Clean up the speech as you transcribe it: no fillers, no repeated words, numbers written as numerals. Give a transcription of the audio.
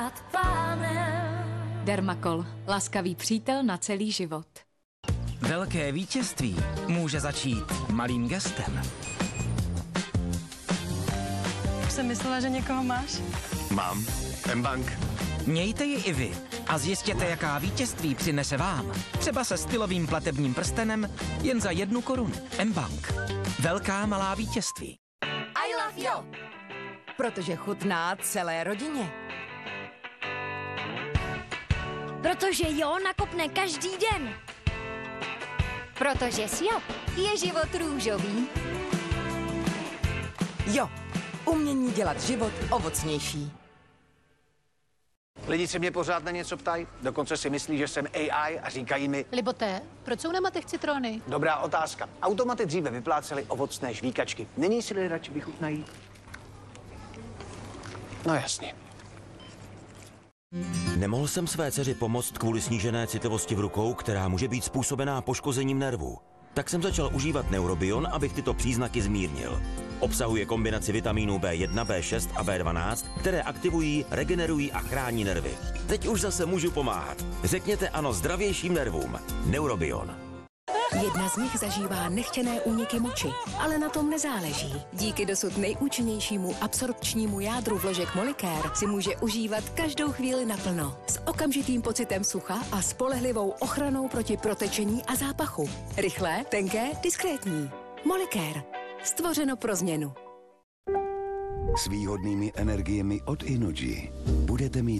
Dermakol. Laskavý přítel na celý život. Velké vítězství může začít malým gestem. Už jsem myslela, že někoho máš. Mám. mBank. Mějte ji i vy a zjistěte, jaká vítězství přinese vám. Třeba se stylovým platebním prstenem jen za 1 korunu. mBank. Velká malá vítězství. I love you. Protože chutná celé rodině. Protože jo nakopne každý den. Protože s jo je život růžový. Jo, umění dělat život ovocnější. Lidi se mě pořád na něco ptají, dokonce si myslí, že jsem AI a říkají mi... Liboté, proč jsou na matech citrony? Dobrá otázka. Automaty dříve vyplácely ovocné žvíkačky. Není si radši vychutnají? No jasně. Nemohl jsem své dceři pomoct kvůli snížené citlivosti v rukou, která může být způsobená poškozením nervů. Tak jsem začal užívat Neurobion, abych tyto příznaky zmírnil. Obsahuje kombinaci vitamínů B1, B6 a B12, které aktivují, regenerují a chrání nervy. Teď už zase můžu pomáhat. Řekněte ano zdravějším nervům. Neurobion. Jedna z nich zažívá nechtěné úniky moči, ale na tom nezáleží. Díky dosud nejúčinnějšímu absorpčnímu jádru vložek Molicare si může užívat každou chvíli naplno. S okamžitým pocitem sucha a spolehlivou ochranou proti protečení a zápachu. Rychlé, tenké, diskrétní. Molicare. Stvořeno pro změnu. S výhodnými energiemi od Innogy budete mít